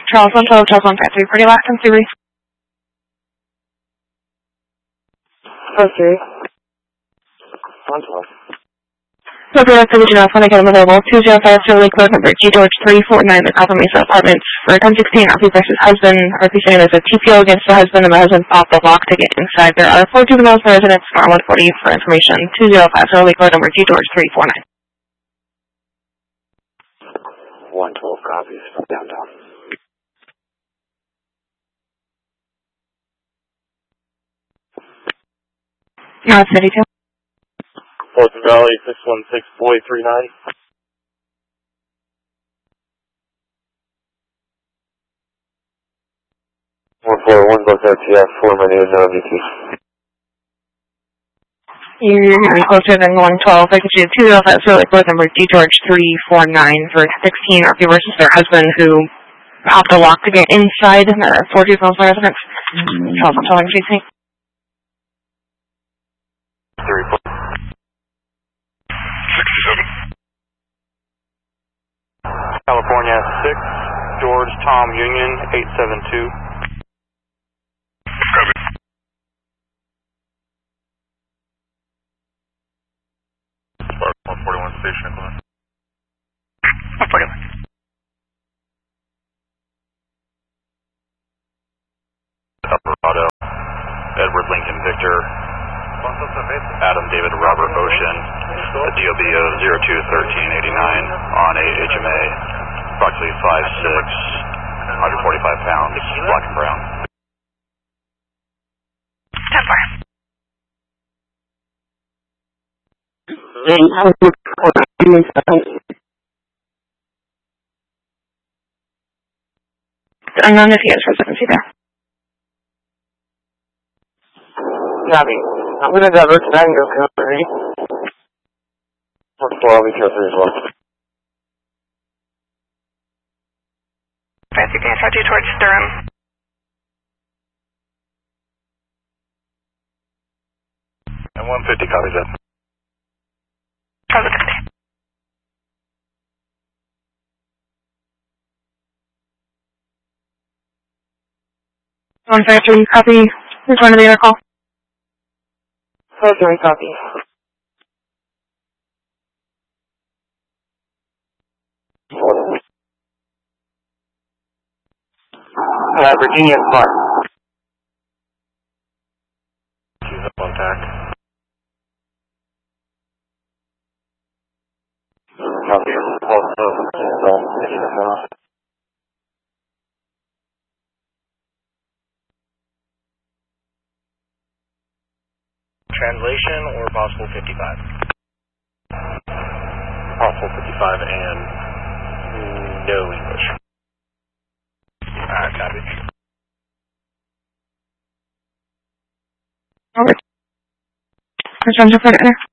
Charles 112, Charles 153, pretty last and Siri. Siri. 112. So for division of when I get them available, 205 Lake Road number G George 349, the Copper Mesa Apartments for 1016 RP versus husband. RP saying there's a TPO against the husband and the husband fought the lock to get inside. There are 4 juveniles for residents, star 140 for information. 205 Lake Road number G George 349. 112 copies from downtown. Now it's 32. Fulton Valley 616 Boy 39. both RTF, 4 minute no MDT. You're getting closer than 112. I can see 205 Lake Road number G George 349 for 16 RP versus their husband who popped a lock to get inside. There are 4 juveniles for residents. Charles, I'm telling you. 67. California 6, George Tom Union 872. Copy. Spark 141 station, Equinox. 141. Alvarado, Edward Lincoln Victor, Adam David Robert Ocean, a DOB of 021389 on a HMA, approximately 5'6", 145 pounds, black and brown. 10-4. Unknown if he has residency there. Copy. I'm going to divert to that and go cover, ready? 112, I'll be careful as well. Fancy pants out towards Durham. And 150 copies that. Positive. 153, copy. Who's one of the other call? 4-3, copy. Virginia Park. She's up on tack. Copy. Translation or possible 55? Possible 55 and no English. Alright, copy. Over. Which one's your partner?